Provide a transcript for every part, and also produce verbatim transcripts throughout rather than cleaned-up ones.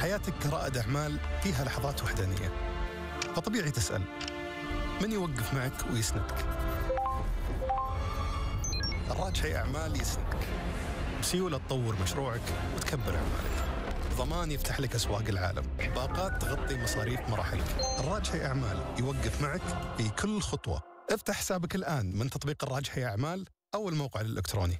حياتك كرائد أعمال فيها لحظات وحدانية، فطبيعي تسأل من يوقف معك ويسندك؟ الراجحي أعمال يسندك بسيولة تطور مشروعك وتكبر أعمالك، ضمان يفتح لك أسواق العالم، باقات تغطي مصاريف مراحلك. الراجحي أعمال يوقف معك في كل خطوة. افتح حسابك الآن من تطبيق الراجحي أعمال أو الموقع الإلكتروني.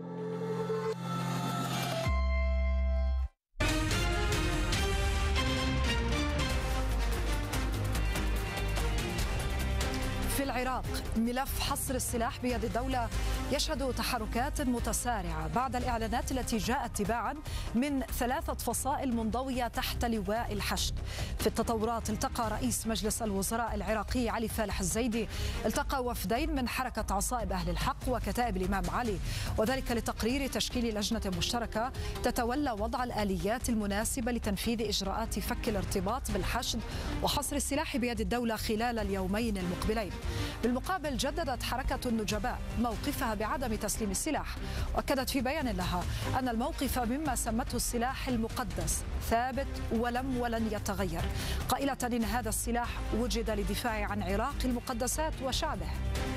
في العراق ملف حصر السلاح بيد الدولة يشهد تحركات متسارعة بعد الإعلانات التي جاءت تباعا من ثلاثة فصائل منضوية تحت لواء الحشد. في التطورات التقى رئيس مجلس الوزراء العراقي علي فالح الزيدي التقى وفدين من حركة عصائب أهل الحق وكتائب الإمام علي، وذلك لتقرير تشكيل لجنة مشتركة تتولى وضع الآليات المناسبة لتنفيذ إجراءات فك الارتباط بالحشد وحصر السلاح بيد الدولة خلال اليومين المقبلين. بالمقابل جددت حركة النجباء موقفها بعدم تسليم السلاح، وأكدت في بيان لها أن الموقف مما سمته السلاح المقدس ثابت ولم ولن يتغير، قائلة إن هذا السلاح وجد للدفاع عن عراق المقدسات وشعبه.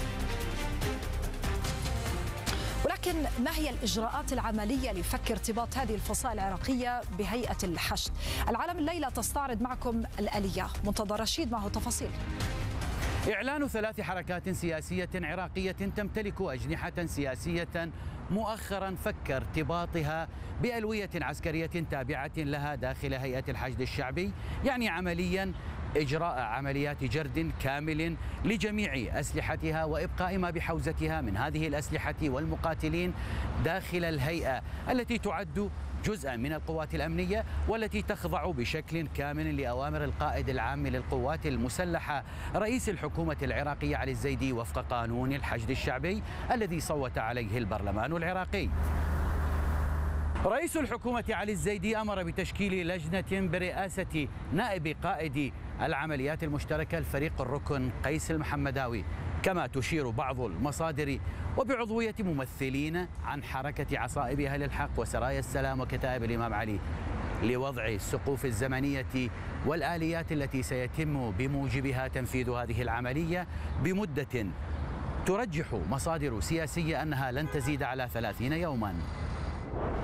ولكن ما هي الإجراءات العملية لفك ارتباط هذه الفصائل العراقية بهيئة الحشد؟ العالم الليلة تستعرض معكم الآلية. منتظر رشيد معه تفاصيل. إعلان ثلاث حركات سياسية عراقية تمتلك أجنحة سياسية مؤخرا فك ارتباطها بألوية عسكرية تابعة لها داخل هيئة الحشد الشعبي، يعني عمليا إجراء عمليات جرد كامل لجميع أسلحتها وإبقاء ما بحوزتها من هذه الأسلحة والمقاتلين داخل الهيئة التي تعد جزءا من القوات الأمنية والتي تخضع بشكل كامل لأوامر القائد العام للقوات المسلحة رئيس الحكومة العراقية علي الزيدي وفق قانون الحشد الشعبي الذي صوت عليه البرلمان العراقي. رئيس الحكومة علي الزيدي أمر بتشكيل لجنة برئاسة نائب قائد العمليات المشتركة الفريق الركن قيس المحمداوي، كما تشير بعض المصادر وبعضوية ممثلين عن حركة عصائب أهل الحق وسرايا السلام وكتائب الإمام علي، لوضع السقوف الزمنية والآليات التي سيتم بموجبها تنفيذ هذه العملية بمدة ترجح مصادر سياسية أنها لن تزيد على ثلاثين يوما.